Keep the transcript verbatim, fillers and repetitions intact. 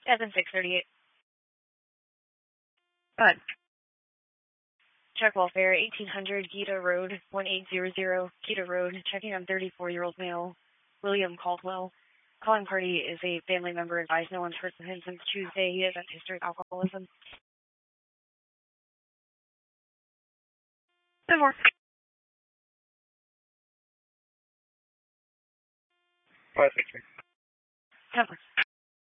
seven six thirty-eight. Go ahead. Check welfare, eighteen hundred Gita Road, one eight zero zero Gita Road, checking on thirty-four-year-old male, William Caldwell. Calling party is a family member. Advised no one's heard from him since Tuesday. He has a history of alcoholism. No more. five six three. Temper.